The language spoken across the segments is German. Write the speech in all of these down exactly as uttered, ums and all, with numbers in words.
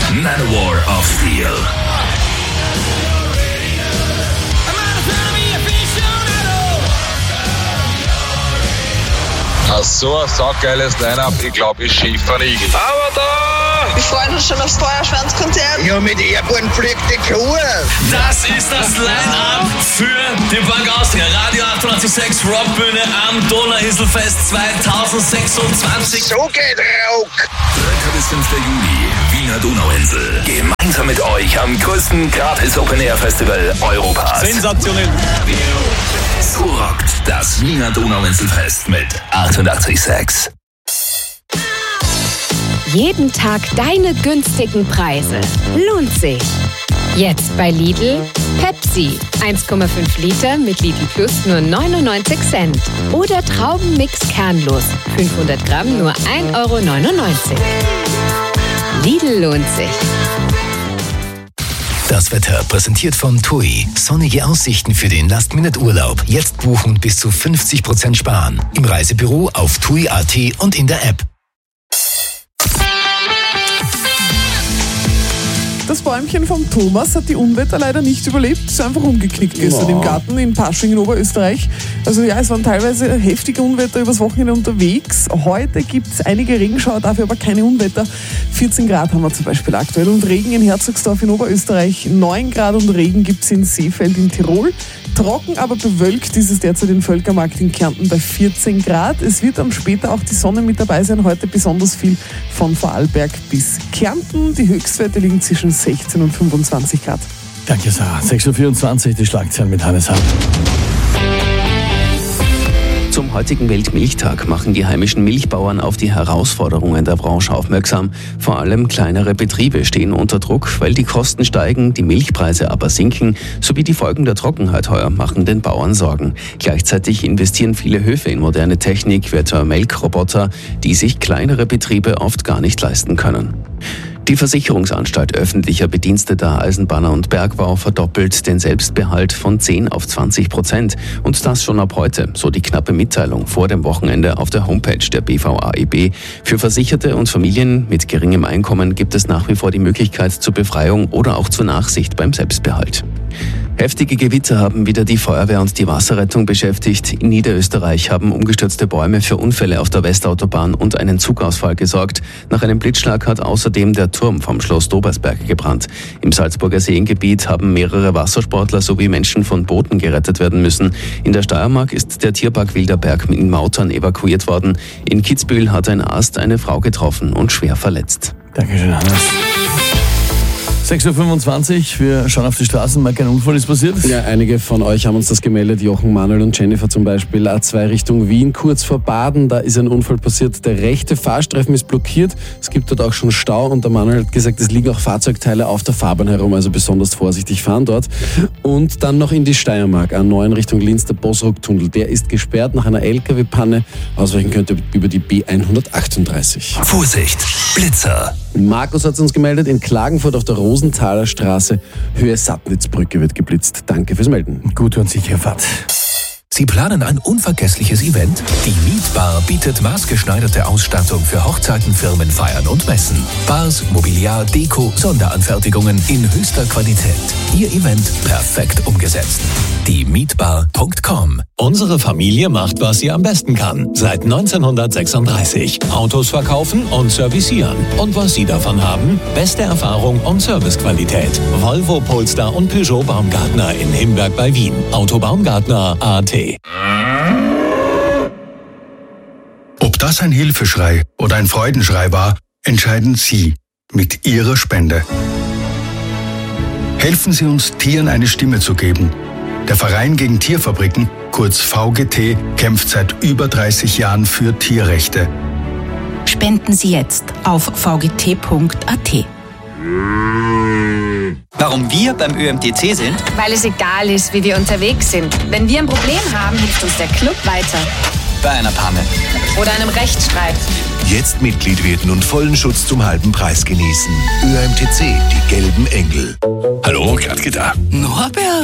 Manowar of Steel. Ach so ein saugeiles Line-Up, ich glaube, ich schief von Igel. Aber da! Wir freuen uns schon aufs Feuerschwanzkonzert. Ja, mit Airborne fliegt die Kuh. Das ist das Line-Up für die Bank Austria. Radio achtundachtzig Komma sechs Rockbühne am Donauinselfest zweitausendsechsundzwanzig. So geht Rock. dritter bis fünfter Juli, Wiener Donauinsel. Gemeinsam mit euch am größten gratis Open-Air-Festival Europas. Sensationell. So rockt das Wiener Donauinselfest mit achtundachtzig Komma sechs. Jeden Tag deine günstigen Preise. Lohnt sich. Jetzt bei Lidl. Pepsi. eins Komma fünf Liter mit Lidl Plus nur neunundneunzig Cent. Oder Traubenmix kernlos. fünfhundert Gramm nur ein Euro neunundneunzig. Lidl lohnt sich. Das Wetter präsentiert von T U I. Sonnige Aussichten für den Last-Minute-Urlaub. Jetzt buchen und bis zu fünfzig Prozent sparen. Im Reisebüro, auf tui punkt at und in der App. Das Bäumchen vom Thomas hat die Unwetter leider nicht überlebt. Es ist einfach umgeknickt gestern oh. im Garten in Pasching in Oberösterreich. Also ja, es waren teilweise heftige Unwetter übers Wochenende unterwegs. Heute gibt es einige Regenschauer, dafür aber keine Unwetter. vierzehn Grad haben wir zum Beispiel aktuell und Regen in Herzogsdorf in Oberösterreich. neun Grad und Regen gibt es in Seefeld in Tirol. Trocken, aber bewölkt ist es derzeit im Völkermarkt in Kärnten bei vierzehn Grad. Es wird am später auch die Sonne mit dabei sein. Heute besonders viel von Vorarlberg bis Kärnten. Die Höchstwerte liegen zwischen sechzehn und fünfundzwanzig Grad. Danke, Sarah. sechs Uhr vierundzwanzig, die Schlagzeilen mit Hannes Hart. Zum heutigen Weltmilchtag machen die heimischen Milchbauern auf die Herausforderungen der Branche aufmerksam. Vor allem kleinere Betriebe stehen unter Druck, weil die Kosten steigen, die Milchpreise aber sinken, sowie die Folgen der Trockenheit heuer machen den Bauern Sorgen. Gleichzeitig investieren viele Höfe in moderne Technik, wie etwa Melkroboter, die sich kleinere Betriebe oft gar nicht leisten können. Die Versicherungsanstalt öffentlicher Bediensteter Eisenbahner und Bergbau verdoppelt den Selbstbehalt von zehn auf zwanzig Prozent. Und das schon ab heute, so die knappe Mitteilung vor dem Wochenende auf der Homepage der B V A E B. Für Versicherte und Familien mit geringem Einkommen gibt es nach wie vor die Möglichkeit zur Befreiung oder auch zur Nachsicht beim Selbstbehalt. Heftige Gewitter haben wieder die Feuerwehr und die Wasserrettung beschäftigt. In Niederösterreich haben umgestürzte Bäume für Unfälle auf der Westautobahn und einen Zugausfall gesorgt. Nach einem Blitzschlag hat außerdem der Turm vom Schloss Dobersberg gebrannt. Im Salzburger Seengebiet haben mehrere Wassersportler sowie Menschen von Booten gerettet werden müssen. In der Steiermark ist der Tierpark Wilderberg in Mautern evakuiert worden. In Kitzbühel hat ein Arzt eine Frau getroffen und schwer verletzt. Dankeschön, Hannes. sechs Uhr fünfundzwanzig, wir schauen auf die Straßen, mal kein Unfall ist passiert. Ja, einige von euch haben uns das gemeldet, Jochen, Manuel und Jennifer zum Beispiel. A zwei Richtung Wien, kurz vor Baden, da ist ein Unfall passiert. Der rechte Fahrstreifen ist blockiert, es gibt dort auch schon Stau und der Manuel hat gesagt, es liegen auch Fahrzeugteile auf der Fahrbahn herum, also besonders vorsichtig fahren dort. Und dann noch in die Steiermark, A neun Richtung Linz, der Bosrock-Tunnel, der ist gesperrt nach einer L K W-Panne. Ausweichen könnt ihr über die B hundertachtunddreißig. Vorsicht, Blitzer! Markus hat uns gemeldet, in Klagenfurt auf der Rosenthaler Straße, Höhe Sattnitzbrücke wird geblitzt. Danke fürs Melden. Gute und sichere Fahrt. Sie planen ein unvergessliches Event? Die Mietbar bietet maßgeschneiderte Ausstattung für Hochzeiten, Firmenfeiern und Messen. Bars, Mobiliar, Deko, Sonderanfertigungen in höchster Qualität. Ihr Event perfekt umgesetzt. die mietbar punkt com. Unsere Familie macht, was sie am besten kann. Seit neunzehnhundertsechsunddreißig. Autos verkaufen und servicieren. Und was Sie davon haben? Beste Erfahrung und Servicequalität. Volvo, Polestar und Peugeot Baumgartner in Himberg bei Wien. Auto Baumgartner punkt a t. Ob das ein Hilfeschrei oder ein Freudenschrei war, entscheiden Sie mit Ihrer Spende. Helfen Sie uns, Tieren eine Stimme zu geben. Der Verein gegen Tierfabriken, kurz V G T, kämpft seit über dreißig Jahren für Tierrechte. Spenden Sie jetzt auf v g t punkt a t. Warum wir beim Ö M T C sind? Weil es egal ist, wie wir unterwegs sind. Wenn wir ein Problem haben, hilft uns der Club weiter. bei einer Panne. Oder einem Rechtsstreit. Jetzt Mitglied werden und vollen Schutz zum halben Preis genießen. Ö M T C, die gelben Engel. Hallo, Gradke da. Norbert.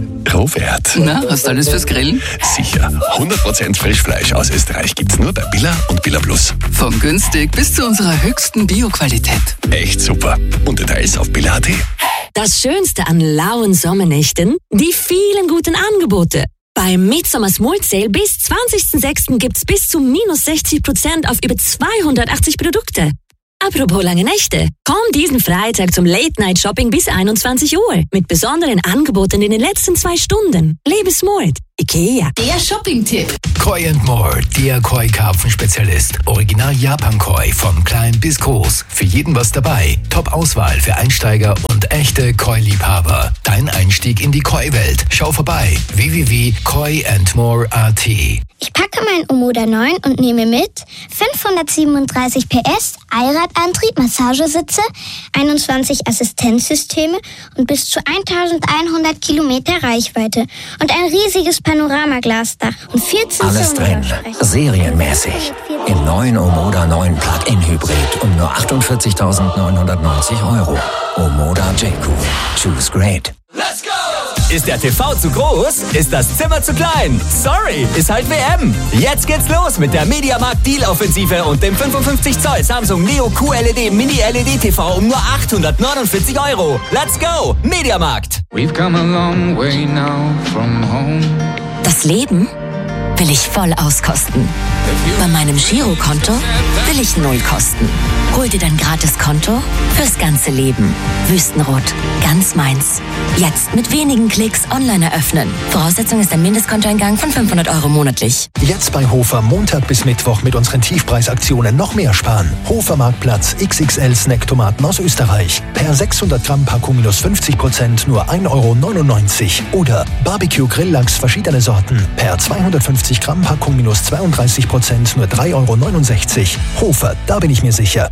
Robert. Na, hast du alles fürs Grillen? Sicher. hundert Prozent Frischfleisch aus Österreich gibt's nur bei Billa und Billa Plus. Von günstig bis zu unserer höchsten Bio-Qualität. Echt super. Und Details auf billa punkt at. Das Schönste an lauen Sommernächten? Die vielen guten Angebote. Beim Midsummer Small Sale bis zwanzigsten sechsten gibt's bis zu minus sechzig Prozent auf über zweihundertachtzig Produkte. Apropos lange Nächte. Komm diesen Freitag zum Late-Night-Shopping bis einundzwanzig Uhr mit besonderen Angeboten in den letzten zwei Stunden. Lebe smart. IKEA. Der Shopping-Tipp. Koi and More, der Koi-Karpfen-Spezialist. Original Japan-Koi, von klein bis groß. Für jeden was dabei. Top-Auswahl für Einsteiger und echte Koi-Liebhaber. Dein Einstieg in die Koi-Welt. Schau vorbei. w w w punkt koi and more punkt a t. Ich packe mein Omoda neun und nehme mit fünfhundertsiebenunddreißig P S, Allradantrieb, Massagesitze, einundzwanzig Assistenzsysteme und bis zu eintausendeinhundert Kilometer Reichweite und ein riesiges Panoramaglasdach und vierzehn Alles drin, serienmäßig. Im neuen Omoda neun Plug-in Hybrid um nur achtundvierzigtausendneunhundertneunzig Euro. Omoda J-Q. Choose great. Let's go! Ist der T V zu groß? Ist das Zimmer zu klein? Sorry, ist halt W M. Jetzt geht's los mit der Mediamarkt Deal-Offensive und dem fünfundfünfzig Zoll Samsung Neo Q L E D Mini L E D T V um nur achthundertneunundvierzig Euro. Let's go, Mediamarkt. We've come a long way now from home. Das Leben will ich voll auskosten. Bei meinem Girokonto will ich null kosten. Hol dir dein Gratiskonto fürs ganze Leben. Wüstenrot, ganz meins. Jetzt mit wenigen Klicks online eröffnen. Voraussetzung ist ein Mindestkontoeingang von fünfhundert Euro monatlich. Jetzt bei Hofer Montag bis Mittwoch mit unseren Tiefpreisaktionen noch mehr sparen. Hofer Marktplatz X X L Snacktomaten aus Österreich. Per sechshundert Gramm Packung minus fünfzig Prozent nur ein Euro neunundneunzig. Oder Barbecue Grilllachs verschiedene Sorten. Per zweihundertfünfzig Gramm Packung minus zweiunddreißig Prozent nur drei Euro neunundsechzig. Hofer, da bin ich mir sicher.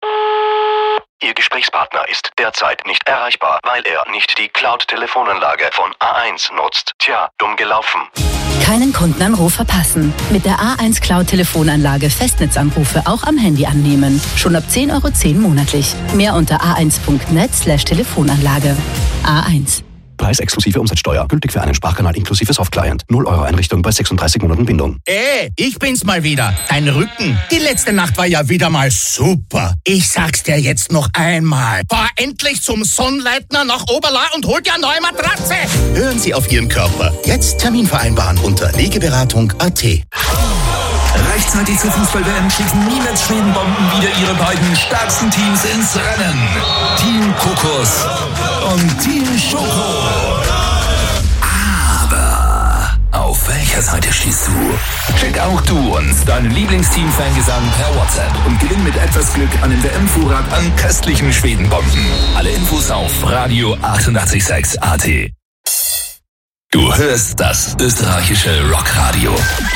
Ihr Gesprächspartner ist derzeit nicht erreichbar, weil er nicht die Cloud-Telefonanlage von A eins nutzt. Tja, dumm gelaufen. Keinen Kundenanruf verpassen. Mit der A eins Cloud-Telefonanlage Festnetzanrufe auch am Handy annehmen. Schon ab zehn Euro zehn monatlich. Mehr unter a eins punkt net slash Telefonanlage. A eins. Preis exklusive Umsatzsteuer. Gültig für einen Sprachkanal inklusive Softclient. null Euro Einrichtung bei sechsunddreißig Monaten Bindung. Ey, ich bin's mal wieder. Dein Rücken. Die letzte Nacht war ja wieder mal super. Ich sag's dir jetzt noch einmal. Fahr endlich zum Sonnleitner nach Oberla und hol dir eine neue Matratze. Hören Sie auf Ihren Körper. Jetzt Termin vereinbaren unter legeberatung punkt a t. Rechtzeitig zur Fußball-W M schicken Niemets Schwedenbomben wieder ihre beiden stärksten Teams ins Rennen. Team Kokos und Team Schoko. Aber auf welcher Seite stehst du? Schick auch du uns deinen Lieblingsteam-Fangesang per WhatsApp und gewinn mit etwas Glück einen W M-Vorrat an köstlichen Schwedenbomben. Alle Infos auf Radio achtundachtzig Komma sechs A T. Du hörst das österreichische Rockradio.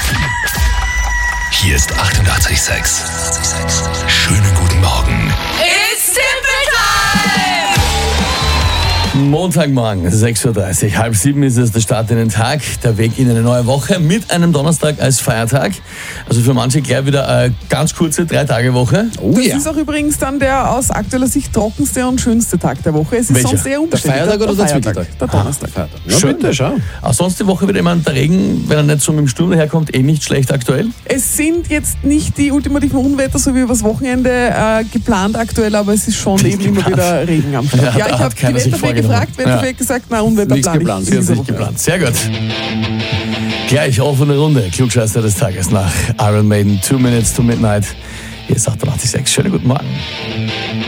Hier ist achtundachtzig Komma sechs. Schönen guten Morgen. It's Simple Time! Montagmorgen, sechs Uhr dreißig, halb sieben ist es der Start in den Tag, der Weg in eine neue Woche mit einem Donnerstag als Feiertag. Also für manche gleich wieder eine ganz kurze Drei-Tage-Woche. Oh, das ja. ist auch übrigens dann der aus aktueller Sicht trockenste und schönste Tag der Woche. Es ist Welcher? sonst eher umständlich. Der Feiertag oder der Feiertag? Der Donnerstag. Ah, ja, Schön. bitte, schau. Auch sonst die Woche wird immer der Regen, wenn er nicht so mit dem Sturm daherkommt, eh nicht schlecht aktuell. Es sind jetzt nicht die ultimativen Unwetter, so wie übers Wochenende äh, geplant aktuell, aber es ist schon Nicht eben geplant. immer wieder Regen am Start. Ja, Ja, da ich hat habe die keiner sich Wetterfee vorgenommen. gefragt, Wetterfee Ja. gesagt, na Unwetter Nichts plan ich. geplant. in Sie hat dieser nicht Woche. geplant. Sehr gut. Gleich offene Runde. Klugscheißer des Tages nach Iron Maiden. Two Minutes to Midnight. Hier ist achtundachtzig Komma sechs. Schönen guten Morgen.